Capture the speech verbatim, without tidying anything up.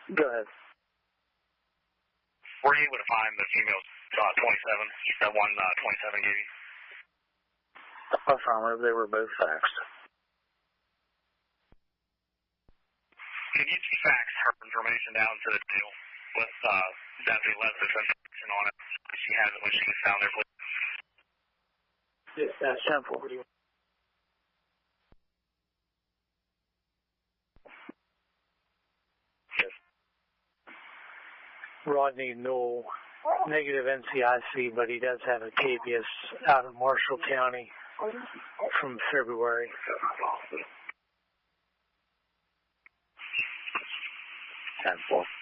Go ahead. Were you able to find the female uh, twenty-seven, that one uh, twenty-seven gave you? Affirmative, they were both faxed. Can you fax her information down to the deal with uh, Deputy Lester's information on it? She has it when she gets down there, please. Yeah, that's simple. Yes. Rodney Newell, negative N C I C, but he does have a capias out of Marshall County from February. ten four.